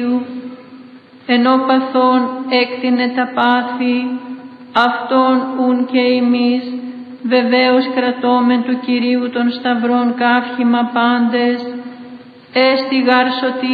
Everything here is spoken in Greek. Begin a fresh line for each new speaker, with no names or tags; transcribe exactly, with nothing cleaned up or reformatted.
ενώ παθών έκτινε τα πάθη, αυτόν ουν και εμείς, βεβαίως κρατώμεν του Κυρίου των Σταυρών καύχημα πάντες, έστι γαρ σωτήρια